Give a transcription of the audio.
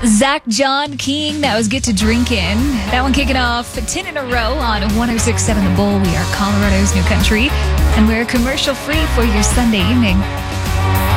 Zach John King, that was Get to Drinkin'. That one kicking off 10 in a row on 106.7 The Bull. We are Colorado's new country, and we're commercial free for your Sunday evening.